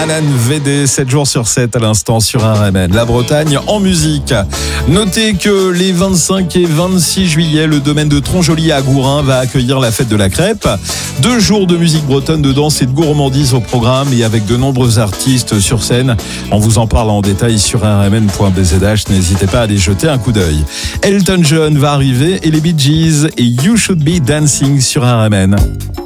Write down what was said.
Manan VD, 7 jours sur 7 à l'instant sur RMN. La Bretagne en musique. Notez que les 25 et 26 juillet, le domaine de Tronjoli à Gourin va accueillir la fête de la crêpe. 2 jours de musique bretonne, de danse et de gourmandise au programme et avec de nombreux artistes sur scène. On vous en parle en détail sur rmn.bzh. N'hésitez pas à aller jeter un coup d'œil. Elton John va arriver et les Bee Gees et You Should Be Dancing sur RMN.